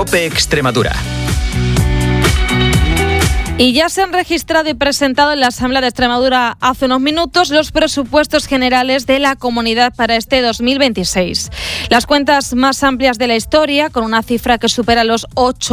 COPE Extremadura. Y ya se han registrado y presentado en la Asamblea de Extremadura hace unos minutos los presupuestos generales de la comunidad para este 2026. Las cuentas más amplias de la historia, con una cifra que supera los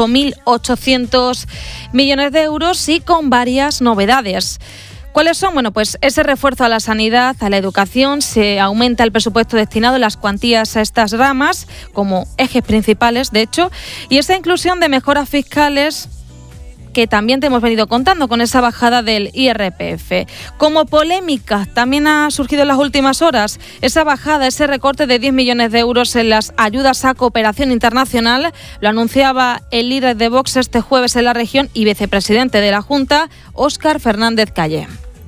8.800 millones de euros y con varias novedades. ¿Cuáles son? Bueno, pues ese refuerzo a la sanidad, a la educación, se aumenta el presupuesto destinado, las cuantías a estas ramas como ejes principales, de hecho, y esa inclusión de mejoras fiscales que también te hemos venido contando con esa bajada del IRPF. Como polémica también ha surgido en las últimas horas esa bajada, ese recorte de 10 millones de euros en las ayudas a cooperación internacional. Lo anunciaba el líder de Vox este jueves en la región y vicepresidente de la Junta, Óscar Fernández Calle.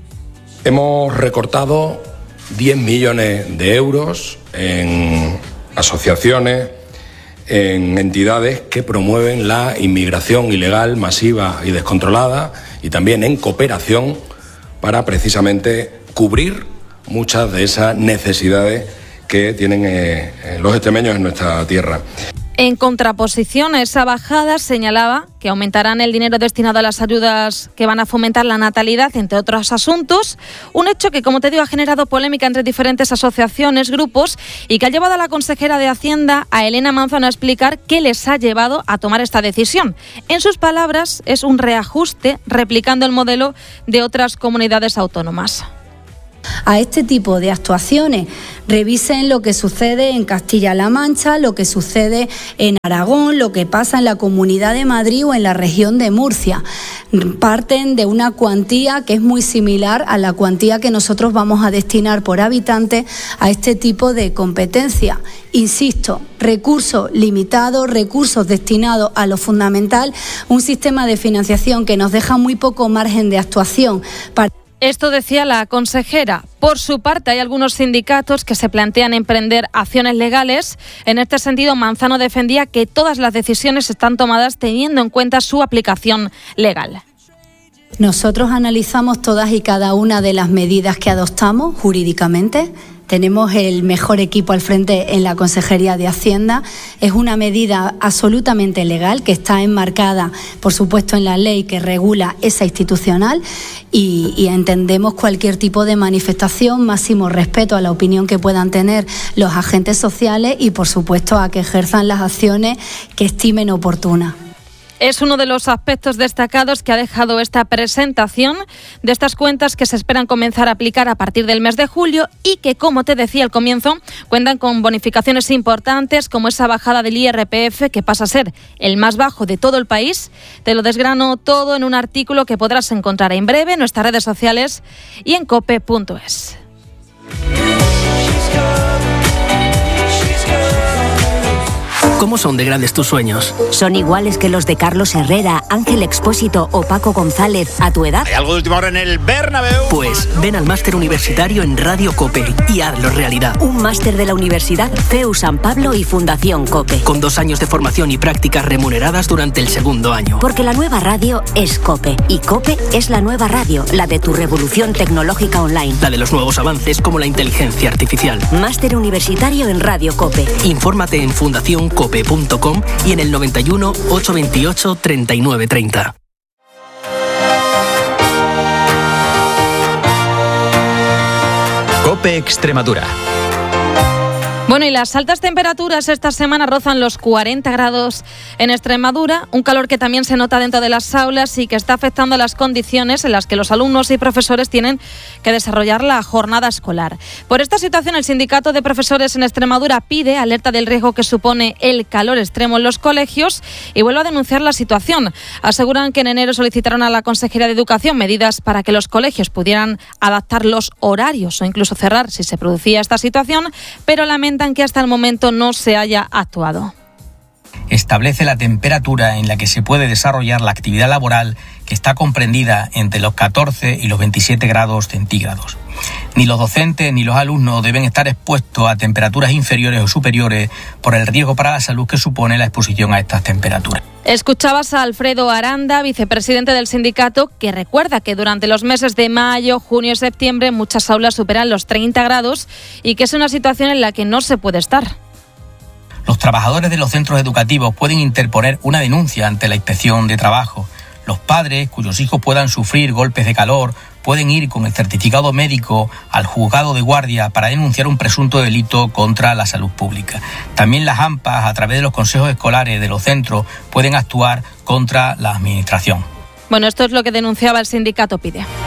Hemos recortado 10 millones de euros en asociaciones, en entidades que promueven la inmigración ilegal, masiva y descontrolada, y también en cooperación para precisamente cubrir muchas de esas necesidades que tienen los extremeños en nuestra tierra. En contraposición a esa bajada, señalaba que aumentarán el dinero destinado a las ayudas que van a fomentar la natalidad, entre otros asuntos. Un hecho que, como te digo, ha generado polémica entre diferentes asociaciones, grupos, y que ha llevado a la consejera de Hacienda, a Elena Manzano, a explicar qué les ha llevado a tomar esta decisión. En sus palabras, es un reajuste replicando el modelo de otras comunidades autónomas. A este tipo de actuaciones, revisen lo que sucede en Castilla-La Mancha, lo que sucede en Aragón, lo que pasa en la Comunidad de Madrid o en la región de Murcia. Parten de una cuantía que es muy similar a la cuantía que nosotros vamos a destinar por habitante a este tipo de competencia. Insisto, recursos limitados, recursos destinados a lo fundamental, un sistema de financiación que nos deja muy poco margen de actuación para... Esto decía la consejera. Por su parte, hay algunos sindicatos que se plantean emprender acciones legales. En este sentido, Manzano defendía que todas las decisiones están tomadas teniendo en cuenta su aplicación legal. Nosotros analizamos todas y cada una de las medidas que adoptamos jurídicamente. Tenemos el mejor equipo al frente en la Consejería de Hacienda. Es una medida absolutamente legal que está enmarcada, por supuesto, en la ley que regula esa institucional y entendemos cualquier tipo de manifestación, máximo respeto a la opinión que puedan tener los agentes sociales y, por supuesto, a que ejerzan las acciones que estimen oportunas. Es uno de los aspectos destacados que ha dejado esta presentación de estas cuentas que se esperan comenzar a aplicar a partir del mes de julio y que, como te decía al comienzo, cuentan con bonificaciones importantes como esa bajada del IRPF que pasa a ser el más bajo de todo el país. Te lo desgrano todo en un artículo que podrás encontrar en breve en nuestras redes sociales y en cope.es. ¿Cómo son de grandes tus sueños? ¿Son iguales que los de Carlos Herrera, Ángel Expósito o Paco González a tu edad? ¿Hay algo de última hora en el Bernabéu? Pues ven al máster universitario en Radio COPE y hazlo realidad. Un máster de la Universidad CEU San Pablo y Fundación COPE. Con 2 años de formación y prácticas remuneradas durante el segundo año. Porque la nueva radio es COPE y COPE es la nueva radio, la de tu revolución tecnológica online. La de los nuevos avances como la inteligencia artificial. Máster universitario en Radio COPE. Infórmate en fundacioncope.com y en el 91 828 3930. COPE Extremadura. Bueno, y las altas temperaturas esta semana rozan los 40 grados en Extremadura, un calor que también se nota dentro de las aulas y que está afectando a las condiciones en las que los alumnos y profesores tienen que desarrollar la jornada escolar. Por esta situación, el Sindicato de Profesores en Extremadura pide alerta del riesgo que supone el calor extremo en los colegios y vuelve a denunciar la situación. Aseguran que en enero solicitaron a la Consejería de Educación medidas para que los colegios pudieran adaptar los horarios o incluso cerrar si se producía esta situación, pero lamentan que hasta el momento no se haya actuado. Establece la temperatura en la que se puede desarrollar la actividad laboral, que está comprendida entre los 14 y los 27 grados centígrados. Ni los docentes ni los alumnos deben estar expuestos a temperaturas inferiores o superiores por el riesgo para la salud que supone la exposición a estas temperaturas. Escuchabas a Alfredo Aranda, vicepresidente del sindicato, que recuerda que durante los meses de mayo, junio y septiembre muchas aulas superan los 30 grados y que es una situación en la que no se puede estar. Los trabajadores de los centros educativos pueden interponer una denuncia ante la Inspección de Trabajo. Los padres cuyos hijos puedan sufrir golpes de calor pueden ir con el certificado médico al juzgado de guardia para denunciar un presunto delito contra la salud pública. También las AMPA, a través de los consejos escolares de los centros, pueden actuar contra la administración. Bueno, esto es lo que denunciaba el sindicato PIDE.